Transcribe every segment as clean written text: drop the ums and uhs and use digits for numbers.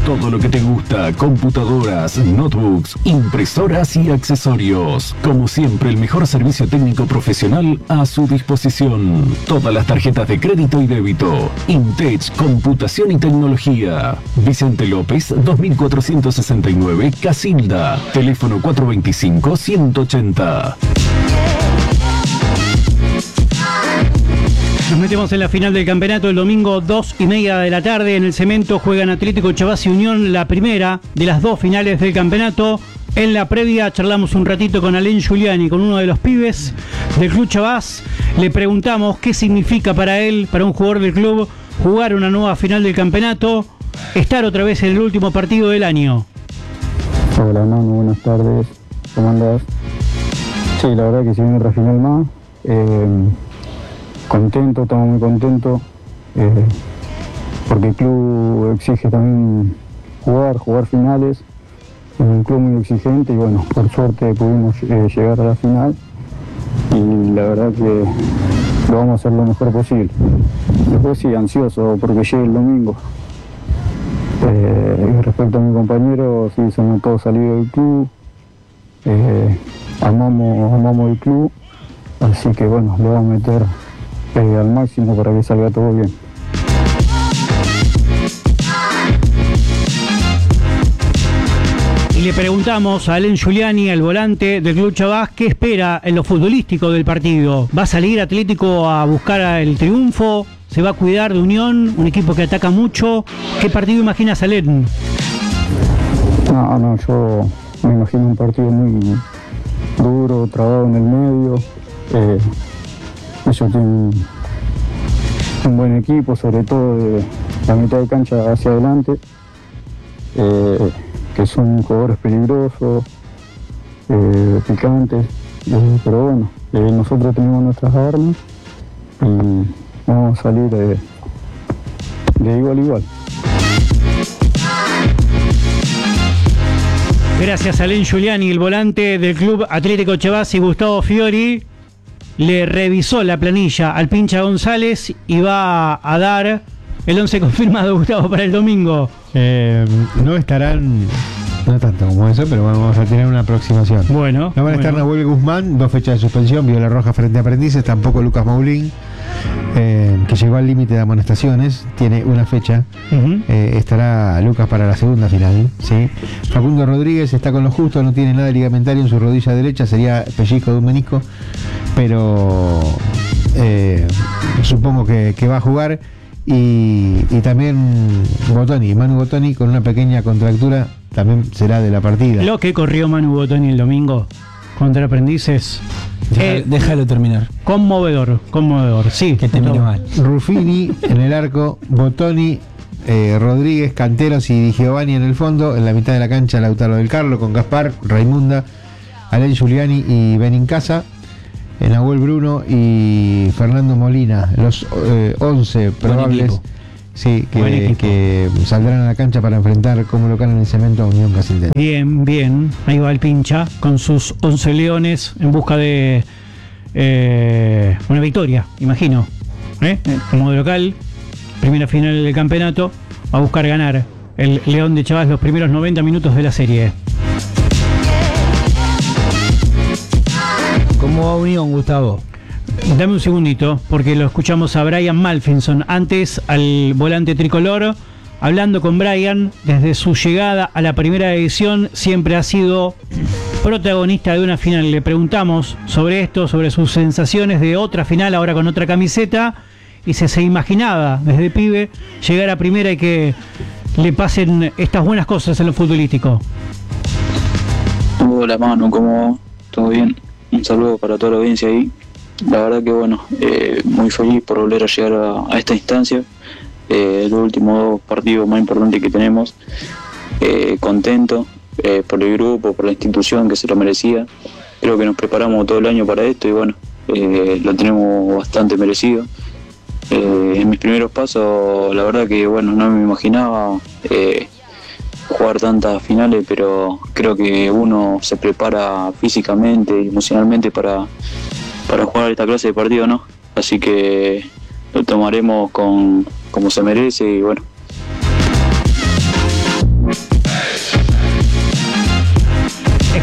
todo lo que te gusta: computadoras, notebooks, impresoras y accesorios. Como siempre, el mejor servicio técnico profesional a su disposición. Todas las tarjetas de crédito y débito. Intech Computación y Tecnología. Vicente López, 2469, Casilda. Teléfono 425-180. Nos metemos en la final del campeonato el domingo, 2:30 de la tarde. En el Cemento juegan Atlético Chavás y Unión, la primera de las dos finales del campeonato. En la previa charlamos un ratito con Alain Giuliani, con uno de los pibes del Club Chavás. Le preguntamos qué significa para él, para un jugador del club, jugar una nueva final del campeonato, estar otra vez en el último partido del año. Hola, Manu, buenas tardes. ¿Cómo andás? Sí, la verdad que si viene otra final más. Contento, estamos muy contentos, porque el club exige también jugar finales. Es un club muy exigente y bueno, por suerte pudimos llegar a la final y la verdad que lo vamos a hacer lo mejor posible. Después sí, ansioso porque llegue el domingo. Y respecto a mi compañero, sí, se notó salir del club, amamos el club, así que bueno, le vamos a meter al máximo para que salga todo bien. Y le preguntamos a Alain Giuliani, al volante del Club Chavás, qué espera en lo futbolístico del partido. ¿Va a salir Atlético a buscar el triunfo? ¿Se va a cuidar de Unión, un equipo que ataca mucho? ¿Qué partido imaginas, Alain? No, yo me imagino un partido muy duro, trabado en el medio. Ellos tienen un buen equipo, sobre todo de la mitad de cancha hacia adelante, que son jugadores peligrosos, picantes, pero bueno, nosotros tenemos nuestras armas y vamos a salir de igual a igual. Gracias a Alain Giuliani, el volante del Club Atlético Chavás, y Gustavo Fiori le revisó la planilla al Pincha González y va a dar el 11 confirmado, Gustavo, para el domingo. No estarán, no tanto como eso, pero vamos a tener una aproximación. Bueno. No van a estar Nahuel Guzmán, 2 fechas de suspensión, viola roja frente a Aprendices, tampoco Lucas Maulín, que llegó al límite de amonestaciones, tiene una fecha. Estará Lucas para la segunda final, ¿sí? Facundo Rodríguez está con lo justo, no tiene nada ligamentario en su rodilla derecha, sería pellizco de un menisco, pero supongo que va a jugar. Y también Manu Bottoni, con una pequeña contractura, también será de la partida. Lo que corrió Manu Bottoni el domingo contra Aprendices. Déjalo terminar. Conmovedor, sí. Que termine mal. Ruffini en el arco, Bottoni, Rodríguez, Canteros y Di Giovanni en el fondo. En la mitad de la cancha, Lautaro del Carlo con Gaspar, Raimunda, Alain Giuliani y Benincasa. Nahuel Bruno y Fernando Molina, los 11 probables, sí, que saldrán a la cancha para enfrentar como local en el Cemento a Unión Casilda. Bien, ahí va el Pincha con sus 11 leones en busca de una victoria, imagino, como de local, primera final del campeonato, va a buscar ganar el León de Chavás los primeros 90 minutos de la serie. ¿Cómo va Unión, Gustavo? Dame un segundito, porque lo escuchamos a Brian Malfinson, antes al volante tricolor, hablando con Brian. Desde su llegada a la primera edición siempre ha sido protagonista de una final. Le preguntamos sobre esto, sobre sus sensaciones de otra final, ahora con otra camiseta, y se imaginaba desde pibe llegar a primera y que le pasen estas buenas cosas en lo futbolístico. Hola Manu, ¿cómo? ¿Todo bien? Un saludo para toda la audiencia ahí. La verdad que bueno, muy feliz por volver a llegar a esta instancia, los últimos 2 partidos más importantes que tenemos, contento por el grupo, por la institución que se lo merecía. Creo que nos preparamos todo el año para esto y bueno, lo tenemos bastante merecido. En mis primeros pasos, la verdad que bueno, no me imaginaba jugar tantas finales, pero creo que uno se prepara físicamente y emocionalmente para jugar esta clase de partido, ¿no? Así que lo tomaremos como se merece y bueno.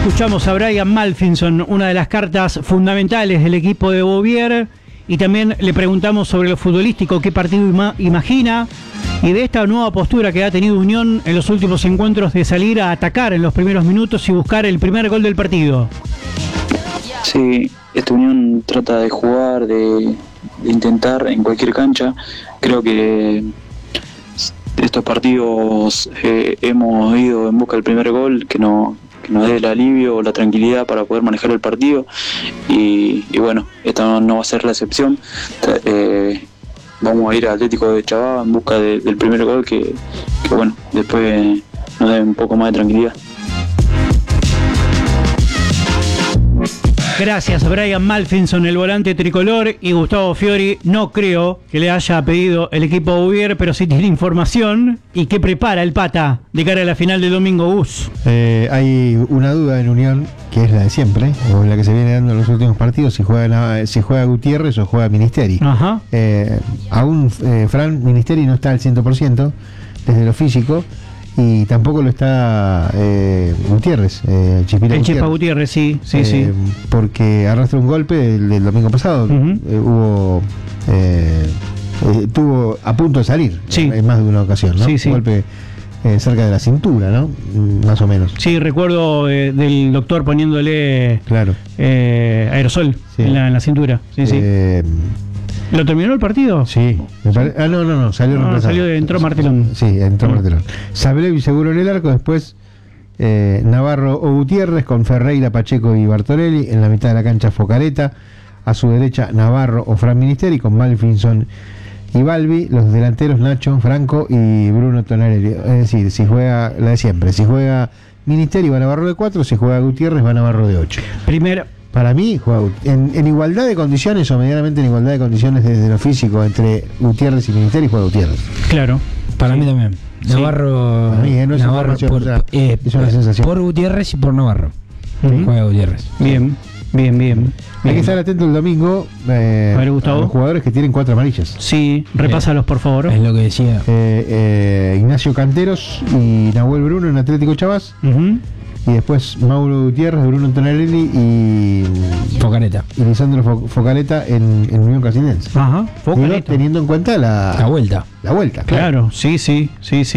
Escuchamos a Brian Malfinson, una de las cartas fundamentales del equipo de Bouvier, y también le preguntamos sobre lo futbolístico, qué partido imagina, y de esta nueva postura que ha tenido Unión en los últimos encuentros de salir a atacar en los primeros minutos y buscar el primer gol del partido. Sí, esta Unión trata de jugar, de intentar en cualquier cancha. Creo que estos partidos hemos ido en busca del primer gol que nos dé el alivio o la tranquilidad para poder manejar el partido, y bueno, esta no va a ser la excepción. Vamos a ir a Atlético de Chabá en busca del primer gol que bueno, después nos dé un poco más de tranquilidad. Gracias, Brian Malfinson, el volante tricolor, y Gustavo Fiori. No creo que le haya pedido el equipo Bouvier, pero sí tiene información. ¿Y qué prepara el Pata de cara a la final del domingo, Gus? Hay una duda en Unión, que es la de siempre, o la que se viene dando en los últimos partidos, si juega Gutiérrez o juega Ministeri. Ajá. Aún Fran Ministeri no está al 100% desde lo físico, y tampoco lo está Gutiérrez, el Chispa Gutiérrez, sí. porque arrastra un golpe del domingo pasado. Estuvo a punto de salir, en más de una ocasión, ¿no? Un golpe cerca de la cintura, ¿no? Más o menos. Sí, recuerdo del doctor poniéndole aerosol en la cintura. ¿Lo terminó el partido? Sí. No, salió reemplazado. Entró Martelón. Sí, entró Martelón. Sablevi seguro en el arco, después Navarro o Gutiérrez con Ferreira, Pacheco y Bartolelli. En la mitad de la cancha Focareta. A su derecha Navarro o Fran Ministeri con Malfinson y Balbi. Los delanteros Nacho, Franco y Bruno Tonarelli. Es decir, si juega la de siempre. Si juega Ministeri va Navarro de 4, si juega Gutiérrez va Navarro de 8. Para mí, juega en igualdad de condiciones o medianamente en igualdad de condiciones desde lo físico entre Gutiérrez y Ministeri, juega Gutiérrez. Claro. Para mí también. Navarro, para mí, no es Navarro es una sensación. Por Gutiérrez y por Navarro. Juega Gutiérrez. Bien. Hay que estar atento el domingo a los jugadores que tienen 4 amarillas. Sí, repásalos por favor. Es lo que decía. Ignacio Canteros y Nahuel Bruno en Atlético Chavás. Y después Mauro Gutiérrez, Bruno Tonarelli y Focareta. Y Lisandro Focareta en Unión Casinense. Ajá, Focareta. Teniendo en cuenta la vuelta. La vuelta, claro. Sí.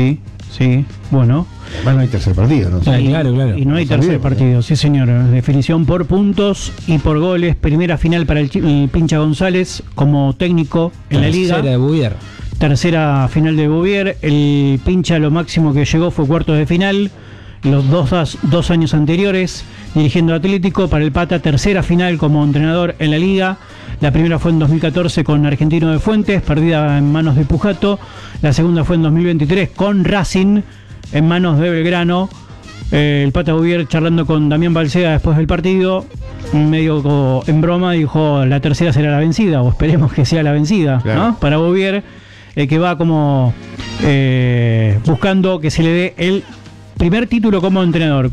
Bueno. No hay tercer partido, ¿no? Claro. Y no hay tercer partido, sí señor. Definición por puntos y por goles. Primera final para el Pincha González como técnico en la liga. Tercera de Bouvier. Tercera final de Bouvier. El Pincha lo máximo que llegó fue cuartos de final. Los dos años anteriores dirigiendo Atlético. Para el Pata, tercera final como entrenador en la liga. La primera fue en 2014 con Argentino de Fuentes, perdida en manos de Pujato. La segunda fue en 2023 con Racing, en manos de Belgrano. El Pata Bouvier charlando con Damián Balsea después del partido, medio en broma, dijo: la tercera será la vencida, o esperemos que sea la vencida, claro, ¿no? Para Bouvier, que va como buscando que se le dé el primer título como entrenador.